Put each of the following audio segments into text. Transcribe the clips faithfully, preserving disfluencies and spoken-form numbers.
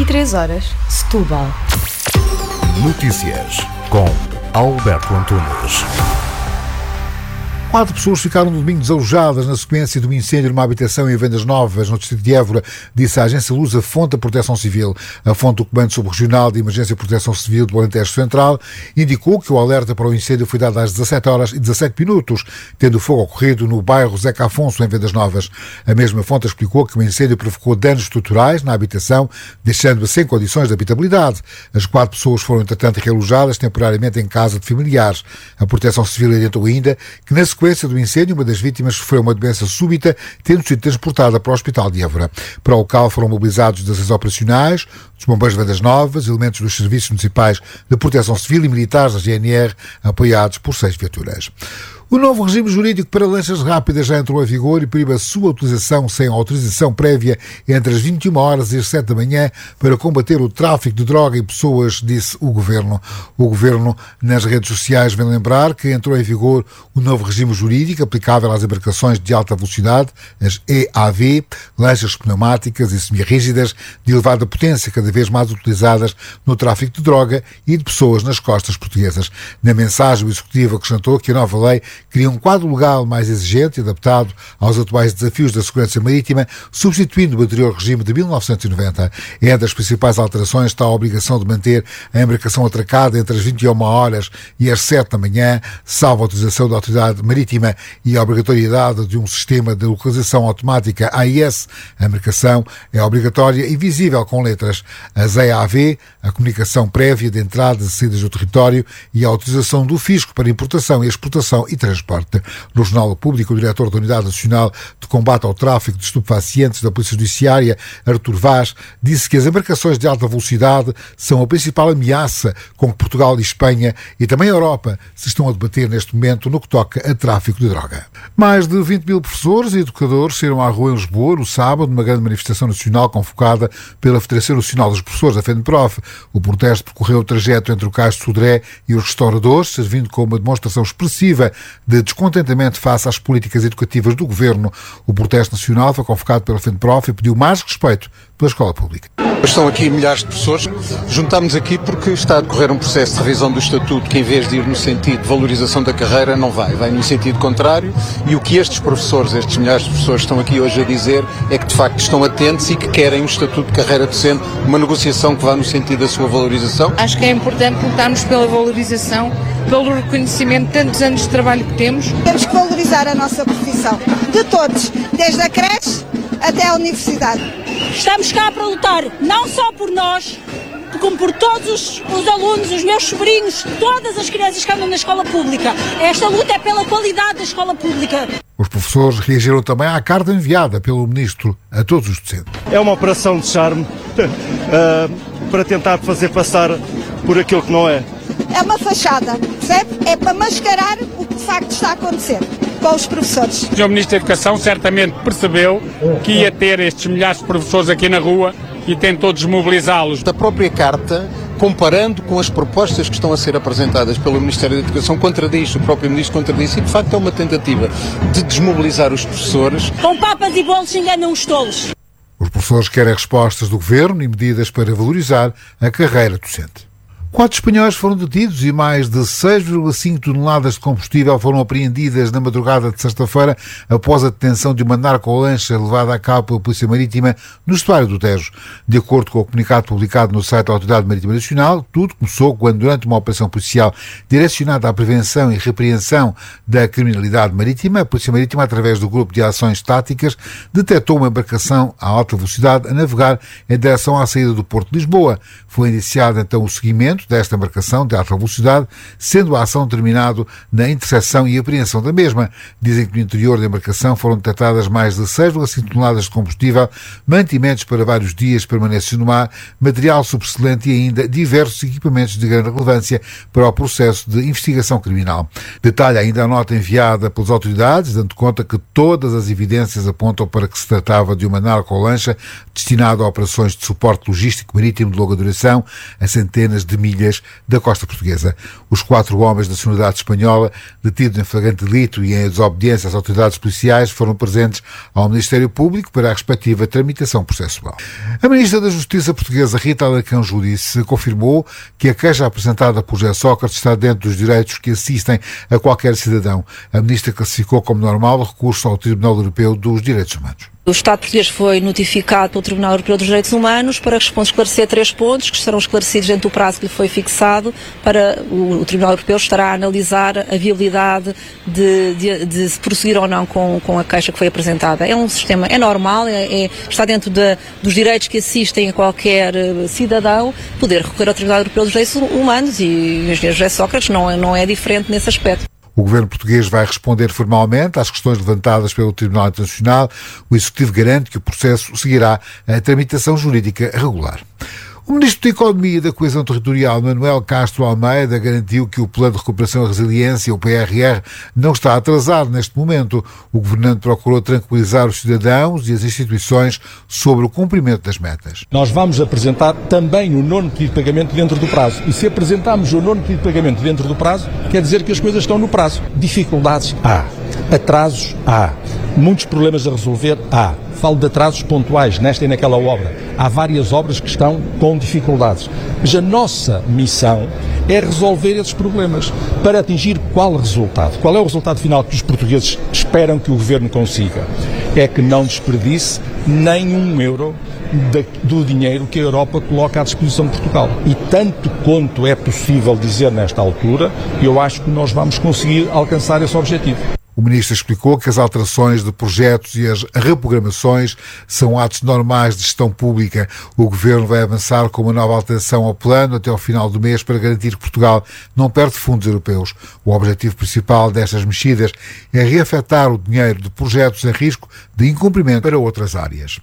e três horas, Setúbal. Notícias com Alberto Antunes. Quatro pessoas ficaram no domingo desalojadas na sequência de um incêndio numa habitação em Vendas Novas, no distrito de Évora, disse a agência Luz, a fonte da Proteção Civil. A fonte do Comando Subregional de Emergência e Proteção Civil do Alentejo Central indicou que o alerta para o incêndio foi dado às dezassete horas e dezassete minutos, tendo o fogo ocorrido no bairro Zeca Afonso, em Vendas Novas. A mesma fonte explicou que o incêndio provocou danos estruturais na habitação, deixando-a sem condições de habitabilidade. As quatro pessoas foram, entretanto, realojadas temporariamente em casa de familiares. A Proteção Civil adiantou ainda que, na sequência do incêndio, uma das vítimas sofreu uma doença súbita, tendo sido transportada para o Hospital de Évora. Para o local foram mobilizados dezesseis operacionais, dos bombeiros de Vendas Novas, elementos dos serviços municipais de proteção civil e militares da G N R, apoiados por seis viaturas. O novo regime jurídico para lanchas rápidas já entrou em vigor e proíbe a sua utilização sem autorização prévia entre as vinte e uma horas e as sete da manhã para combater o tráfico de droga e pessoas, disse o Governo. O Governo, nas redes sociais, vem lembrar que entrou em vigor o novo regime jurídico aplicável às embarcações de alta velocidade, as E A V, lanchas pneumáticas e semi-rígidas de elevada potência, cada vez mais utilizadas no tráfico de droga e de pessoas nas costas portuguesas. Na mensagem, o Executivo acrescentou que a nova lei cria um quadro legal mais exigente e adaptado aos atuais desafios da segurança marítima, substituindo o anterior regime de mil novecentos e noventa. Entre as principais alterações está a obrigação de manter a embarcação atracada entre as vinte e uma horas e as sete da manhã, salvo a autorização da Autoridade Marítima, e a obrigatoriedade de um sistema de localização automática A I S. A embarcação é obrigatória e visível com letras. As E A V, a comunicação prévia de entradas e saídas do território e a autorização do fisco para importação e exportação e transporte. No Jornal Público, o diretor da Unidade Nacional de Combate ao Tráfico de Estupefacientes da Polícia Judiciária, Artur Vaz, disse que as embarcações de alta velocidade são a principal ameaça com que Portugal e Espanha e também a Europa se estão a debater neste momento no que toca a tráfico de droga. Mais de vinte mil professores e educadores saíram à rua em Lisboa no sábado, numa grande manifestação nacional convocada pela Federação Nacional dos Professores, a FENPROF. O protesto percorreu o trajeto entre o Cais de Sodré e os restauradores, servindo como uma demonstração expressiva de descontentamento face às políticas educativas do Governo. O protesto nacional foi convocado pela FENPROF e pediu mais respeito pela escola pública. Estão aqui milhares de pessoas. Juntámos aqui porque está a decorrer um processo de revisão do Estatuto que, em vez de ir no sentido de valorização da carreira, não vai. Vai no sentido contrário, e o que estes professores, estes milhares de pessoas estão aqui hoje a dizer é que, de facto, estão atentos e que querem um Estatuto de carreira docente, uma negociação que vá no sentido da sua valorização. Acho que é importante lutarmos pela valorização, pelo reconhecimento de tantos anos de trabalho que temos. Temos que valorizar a nossa profissão, de todos, desde a creche até a universidade. Estamos cá para lutar, não só por nós, como por todos os, os alunos, os meus sobrinhos, todas as crianças que andam na escola pública. Esta luta é pela qualidade da escola pública. Os professores reagiram também à carta enviada pelo Ministro a todos os docentes. É uma operação de charme uh, para tentar fazer passar por aquilo que não é. É uma fachada, percebe? É para mascarar o que de facto está a acontecer com os professores. O senhor Ministro da Educação certamente percebeu que ia ter estes milhares de professores aqui na rua e tentou desmobilizá-los. Da própria carta, comparando com as propostas que estão a ser apresentadas pelo Ministério da Educação, contradiz, o próprio Ministro contradiz, e de facto é uma tentativa de desmobilizar os professores. Com papas e bolos enganam os tolos. Os professores querem respostas do Governo e medidas para valorizar a carreira docente. Quatro espanhóis foram detidos e mais de seis vírgula cinco toneladas de combustível foram apreendidas na madrugada de sexta-feira após a detenção de uma narcolancha levada a cabo pela Polícia Marítima no estuário do Tejo. De acordo com o comunicado publicado no site da Autoridade Marítima Nacional, tudo começou quando, durante uma operação policial direcionada à prevenção e repreensão da criminalidade marítima, a Polícia Marítima, através do Grupo de Ações Táticas, detectou uma embarcação a alta velocidade a navegar em direção à saída do Porto de Lisboa. Foi iniciado então o seguimento desta embarcação de alta velocidade, sendo a ação terminado na interseção e apreensão da mesma. Dizem que no interior da embarcação foram detectadas mais de seis vírgula cinco toneladas de combustível, mantimentos para vários dias permanentes no mar, material subexcelente e ainda diversos equipamentos de grande relevância para o processo de investigação criminal. Detalha ainda a nota enviada pelas autoridades, dando conta que todas as evidências apontam para que se tratava de uma narcolancha destinada a operações de suporte logístico marítimo de longa duração a centenas de milhas milhas da costa portuguesa. Os quatro homens da nacionalidade espanhola, detidos em flagrante delito e em desobediência às autoridades policiais, foram presentes ao Ministério Público para a respectiva tramitação processual. A Ministra da Justiça portuguesa, Rita Alarcão Júdice, confirmou que a queixa apresentada por José Sócrates está dentro dos direitos que assistem a qualquer cidadão. A Ministra classificou como normal o recurso ao Tribunal Europeu dos Direitos Humanos. O Estado português foi notificado pelo Tribunal Europeu dos Direitos Humanos para esclarecer três pontos que serão esclarecidos dentro do prazo que lhe foi fixado. Para o, o Tribunal Europeu estará a analisar a viabilidade de, de, de se prosseguir ou não com, com a queixa que foi apresentada. É um sistema, é normal, é, é, está dentro de, dos direitos que assistem a qualquer cidadão poder recorrer ao Tribunal Europeu dos Direitos Humanos e o engenheiro José Sócrates não é, não é diferente nesse aspecto. O governo português vai responder formalmente às questões levantadas pelo Tribunal Internacional. O Executivo garante que o processo seguirá a tramitação jurídica regular. O Ministro da Economia e da Coesão Territorial, Manuel Castro Almeida, garantiu que o Plano de Recuperação e Resiliência, o P R R, não está atrasado neste momento. O governante procurou tranquilizar os cidadãos e as instituições sobre o cumprimento das metas. Nós vamos apresentar também o nono pedido de pagamento dentro do prazo. E se apresentarmos o nono pedido de pagamento dentro do prazo, quer dizer que as coisas estão no prazo. Dificuldades? Há. Atrasos? Há. Muitos problemas a resolver? Há. Falo de atrasos pontuais nesta e naquela obra. Há várias obras que estão com dificuldades. Mas a nossa missão é resolver esses problemas para atingir qual resultado? Qual é o resultado final que os portugueses esperam que o governo consiga? É que não desperdice nem um euro do dinheiro que a Europa coloca à disposição de Portugal. E tanto quanto é possível dizer nesta altura, eu acho que nós vamos conseguir alcançar esse objetivo. O Ministro explicou que as alterações de projetos e as reprogramações são atos normais de gestão pública. O Governo vai avançar com uma nova alteração ao plano até ao final do mês para garantir que Portugal não perde fundos europeus. O objetivo principal destas mexidas é reafetar o dinheiro de projetos em risco de incumprimento para outras áreas.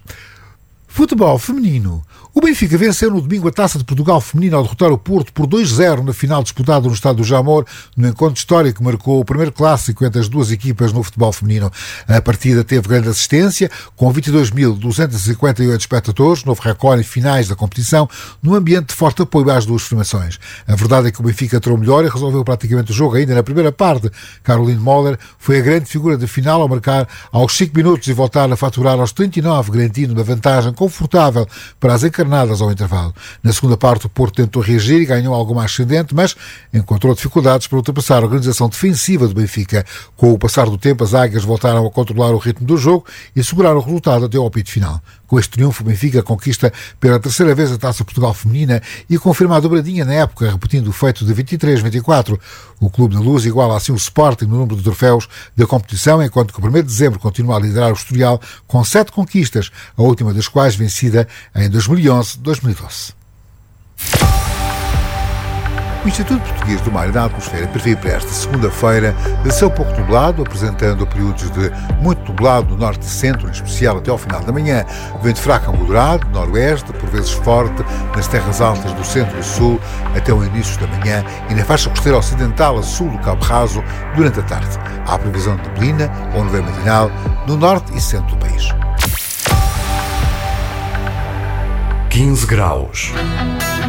Futebol feminino. O Benfica venceu no domingo a Taça de Portugal feminina ao derrotar o Porto por dois a zero na final disputada no estádio do Jamor, no encontro histórico que marcou o primeiro clássico entre as duas equipas no futebol feminino. A partida teve grande assistência, com vinte e dois mil duzentos e cinquenta e oito espectadores, novo recorde em finais da competição, num ambiente de forte apoio às duas formações. A verdade é que o Benfica entrou melhor e resolveu praticamente o jogo ainda na primeira parte. Caroline Moller foi a grande figura da final ao marcar aos cinco minutos e voltar a faturar aos trinta e nove, garantindo uma vantagem confortável para as encarnadas ao intervalo. Na segunda parte, o Porto tentou reagir e ganhou algo mais ascendente, mas encontrou dificuldades para ultrapassar a organização defensiva do Benfica. Com o passar do tempo, as águias voltaram a controlar o ritmo do jogo e seguraram o resultado até ao apito final. Com este triunfo, o Benfica conquista pela terceira vez a Taça Portugal feminina e confirma a dobradinha na época, repetindo o feito de vinte e três a vinte e quatro. O Clube da Luz iguala assim o Sporting no número de troféus da competição, enquanto que o primeiro de dezembro continua a liderar o Estoril com sete conquistas, a última das quais vencida em dois mil e onze a dois mil e doze. O Instituto Português do Mar e da Atmosfera prevê para esta segunda-feira céu pouco nublado, apresentando períodos de muito nublado no norte e centro, em especial até ao final da manhã. Vento fraco a moderado, noroeste, por vezes forte, nas terras altas do centro e sul, até o início da manhã e na faixa costeira ocidental a sul do Cabo Raso durante a tarde. Há previsão de neblina ou nevoeiro matinal no norte e centro do país. quinze graus.